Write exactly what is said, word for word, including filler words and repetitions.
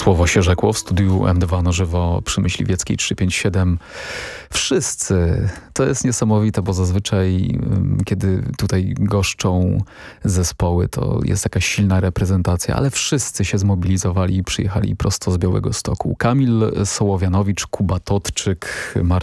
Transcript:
Słowo się rzekło w studiu M dwa na żywo przy Myśliwieckiej trzysta pięćdziesiąt siedem. Wszyscy. To jest niesamowite, bo zazwyczaj kiedy tutaj goszczą zespoły, to jest jakaś silna reprezentacja, ale wszyscy się zmobilizowali i przyjechali prosto z Białegostoku. Kamil Sołowianowicz, Kuba Totczyk, Marcin